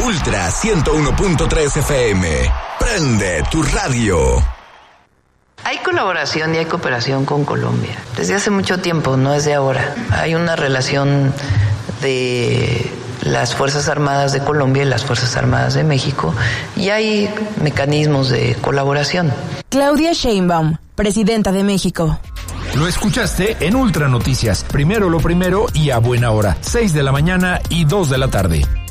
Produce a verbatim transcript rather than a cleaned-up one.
Ultra ciento uno punto tres F M. Prende tu radio. Hay colaboración y hay cooperación con Colombia. Desde hace mucho tiempo, no es de ahora. Hay una relación de las Fuerzas Armadas de Colombia y las Fuerzas Armadas de México, y hay mecanismos de colaboración. Claudia Sheinbaum, presidenta de México. Lo escuchaste en Ultra Noticias. Primero lo primero y a buena hora. seis de la mañana y dos de la tarde.